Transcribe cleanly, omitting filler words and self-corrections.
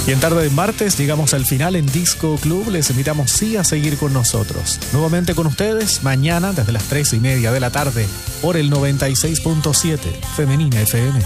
Y en tarde de martes llegamos al final en Disco Club. Les invitamos sí a seguir con nosotros. Nuevamente con ustedes mañana desde las 3:30 de la tarde por el 96.7 Femenina FM.